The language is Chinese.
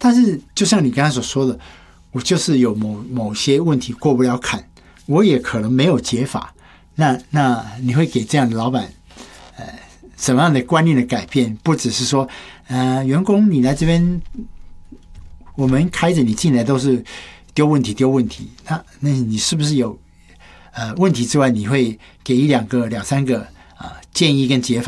但是就像你刚才所说的，我就是有某些问题过不了坎，我也可能没有解法。那你会给这样的老板什么样的观念的改变？不只是说员工你来这边，我们开着你进来都是丢问题，那你是不是有问题之外，你会给1-2个、2-3个建议跟解